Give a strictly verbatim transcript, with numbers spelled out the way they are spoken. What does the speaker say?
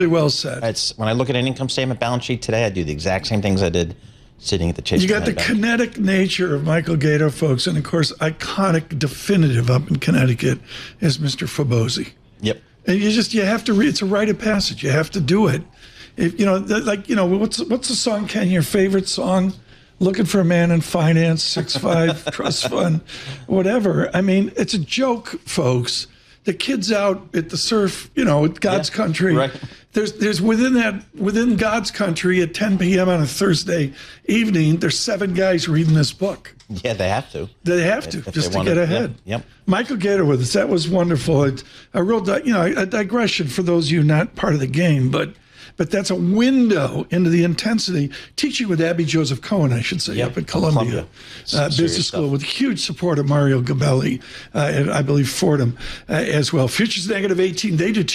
well said. It's when I look at an income statement balance sheet today, I do the exact same things I did sitting at the Chase. You got the Bank. kinetic nature of Michael Gator, folks, and of course, iconic, definitive up in Connecticut is Mister Fobosi. Yep. And you just you have to read. It's a rite of passage. You have to do it. If you know, like you know, what's what's the song, Ken? Your favorite song? Looking for a Man in Finance, six five Trust Fund, whatever. I mean, it's a joke, folks. The kids out at the surf, you know, at God's yeah, country. Right. There's there's within that within God's country at ten p.m. on a Thursday evening. There's seven guys reading this book. Yeah, they have to. They have to if, just if to get ahead. Yeah, yep. Michael Gator with us. That was wonderful. It's a real, you know, a digression for those of you not part of the game, but. But that's a window into the intensity. Teaching with Abby Joseph Cohen, I should say, yep. up at Columbia, Columbia. Uh, Business School, with huge support of Mario Gabelli, uh, and I believe Fordham uh, as well. Futures negative eighteen, they do too.